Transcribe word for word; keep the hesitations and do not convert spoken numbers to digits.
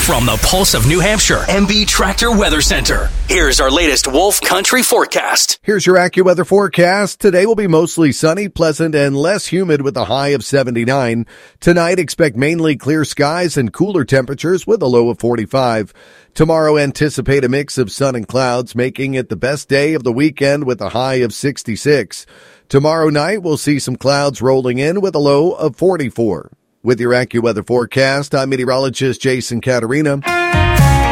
From the pulse of New Hampshire, M B Tractor Weather Center. Here's our latest Wolf Country forecast. Here's your AccuWeather forecast. Today will be mostly sunny, pleasant, and less humid with a high of seventy-nine. Tonight, expect mainly clear skies and cooler temperatures with a low of forty-five. Tomorrow, anticipate a mix of sun and clouds, making it the best day of the weekend with a high of sixty-six. Tomorrow night, we'll see some clouds rolling in with a low of forty-four. With your AccuWeather forecast, I'm meteorologist Jason Caterina.